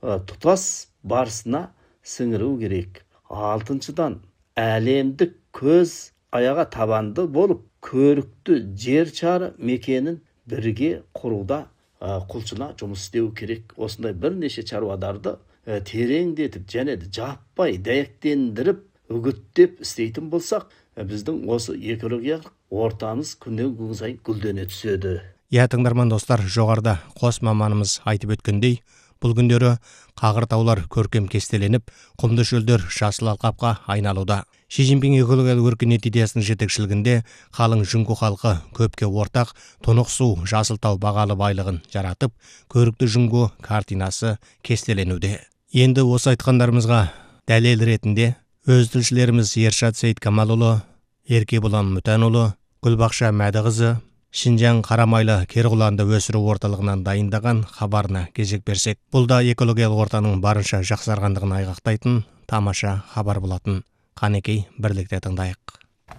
тұтас барысына сіңіру керек. Алтыншыдан, әлемдік көз аяға табанды болып, көрікті жер шары мекенін бірге құруда құлшына жұмыс істеу керек. Осындай бірнеше шаруаларды тереңдетіп және жаппай дәйектендіріп, үгіттеп істейтін болсақ, біздің осы экологиялық ортамыз күннен күн сайын гүлдене түседі. Тыңдарман достар, жоғарыда қос маманымыз айтып өткендей, бұл күндері қағыр таулар көркем кестеленіп, құмды шөлдер жасыл алқапқа айналуда. Ши Цзиньпин экологиялық өркениет идеясының жетекшілігінде қалың жүңгі халқы көпке ортақ тұнық су жасыл тау бағалы байлығын жаратып, көрікті жүңгі картинасы кестеленуде. Енді осы айтқандарымызға дәлел ретінде өз тілшілеріміз Ершат Сейіткамалұлы, Еркебұлан Мүтәнұлы, Гүлбақша Мәдіқызы Шинжаң қарамайлы керқұланды өсіру орталығынан дайындаған хабарына кезек берсек, бұл да экологиялық ортаның барынша жақсарғандығын айғақтайтын тамаша хабар болатын. Қанекей, бірлікте тыңдайық.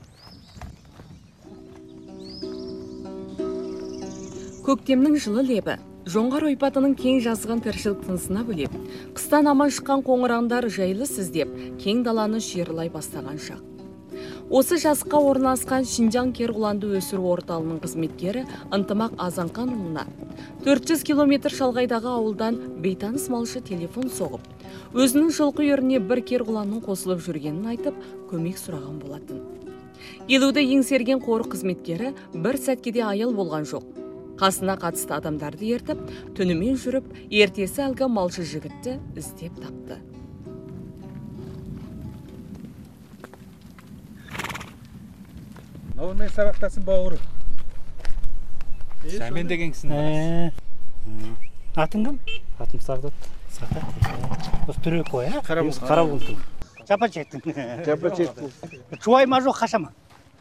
Көктемнің жылы лебі жоңғар ойпатының кең жазған тіршілік тынысына бөлеп, қыстан аман шыққан қоңыраңдар жайлы сіздеп, кең даланы шерлай бастаған шақ. Осы жазыққа орналасқан Шинжаң керқұланды өсіру орталығының қызметкері Ынтымақ Азанқанұлына 400 километр шалғайдағы ауылдан бейтаныс малшы телефон соғып, өзінің жылқы үйіріне бір керқұланның қосылып жүргенін айтып, көмек сұраған болатын. Елуді еңсерген қорық қызметкері бір сәтке де аял болған жоқ. Қасына қатысты адамдарды ертіп, түнімен жүріп, ертесі әлгі малшы жігітті іздеп тапты. Мен сабақтасын бауыры. Сәмен дегенсің. Атың кім? Атым Сағдат. Сағдат. Осы түрек қой, ә? Қарабұлтың. Жапа чектің. Чуай ма жоқ қашама?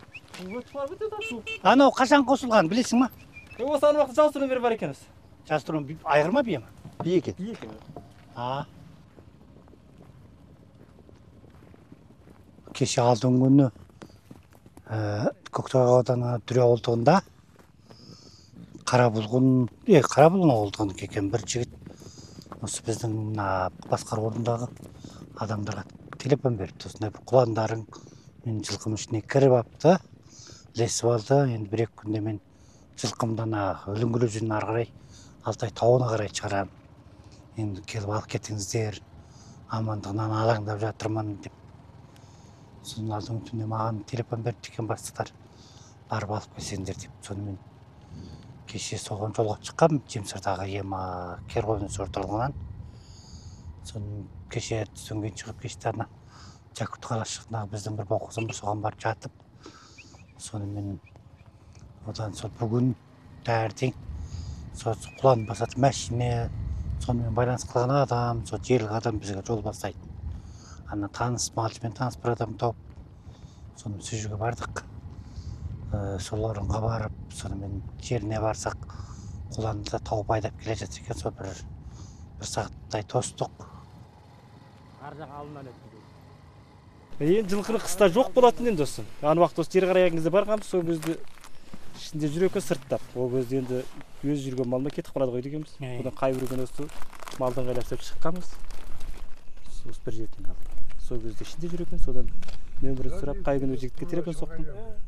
Анау қашан қосылған, білесің ма? Осы аны уақытта жастырын бері бар екеніз. Жастырын айғыр ма бие ма? Бие екен. Кеше алдың күні Көктөбе ауданы Дүре ауылдығында Қарабұлғын ауылдығының келген бір жігіт осы біздің басқару орнындағы адамдарға телефон беріпті. Осындай бір құландарың мен жылқым ішіне кіріп апты, ілесіп алды. Енді бір-екі күнде мен жылқымдан өліңгілі жүзін ары қарай Алтай тауына қарай шығарамын. Енді келіп алып кетіңіздер, амандығынан алаңдап жатырмын деп. Соның алдың түнде маған телефон беріп деген бастықтар барып алып келсеңдер деп. Сонымен кеше соған жолға шыққам Жемсардағы ема керқұлан орталығынан. Соның кеше түстен кейін шығып кеште ана Жакут қалашығындағы біздің бір боқызым соған барып жатып. Сонымен одан сол бүгін таңертең сол құлан басатын мәшине, сонымен байланыс қылған адам, сол жерлік адам бізге жол бастайды. Ана малшымен таныс бір адам тауып, сонымен сол жерге бардық. Сол орынға барып, сонымен жеріне барсақ, құланды тауып айдап келе жатыр екен. Сол бір сағаттай тостық. Ар жақ алдынан өтті. Енді жылқыны қыста жоқ болатын енді осы. Аны уақыт осы жер қарайған кезде барғанбыз, сол кезде ішінде жүр екен сырттап. Ол кезде енді өзі жүрген малына кетіп қалады ғой дегенбіз. Бұдан қай бір күні осы малдан қайластырып шыққанбыз. Осы бір жерден қалды. Сол кезде ішінде жүр екен, содан нөмірін сұрап, қай күні жігітке телефон соқтым.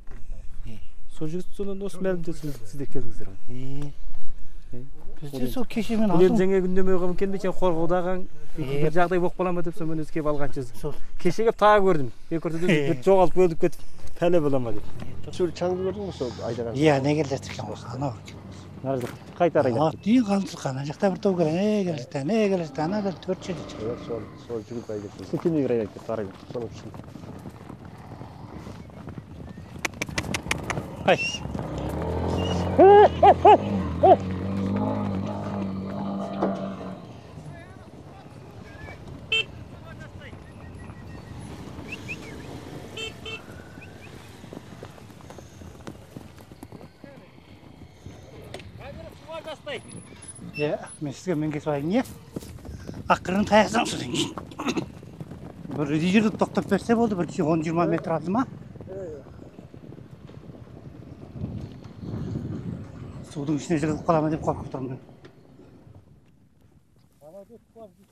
Сол жігіт содан осы мәлімде сізде келдіңіздер ғой. Бізде сол кеше мен алдым. Жаңа күндеме қылып келмейсен қорғаудағы бір жағдай болып қала ма деп сонымен өзі келіп алған жезді. Кеше келіп тағы көрдім. Екіртіде жоғалып бөліп кетіп пәле бола ма деп. Шөл чаңды көрдің бе сол айдаған? Иә, не келді жатыркен осы, анау екен. Қайтар айдап. Дейін қалдырқан, ана жақта бір тау келе, не келе жатыр, ана бір 4 жерде шығыр. Сол жүгіп айдап кетті. Кемеге айдап кетті, арайда. Соны үшін. Мен сізге мен кесіп айын, не? Ақырын таяқсаң содан кейін. Бір жерді тоқтап берсе болды, бір 10-20 метр алды ма? Судың ішіне жығылып қалама деп қорқып тұрмын.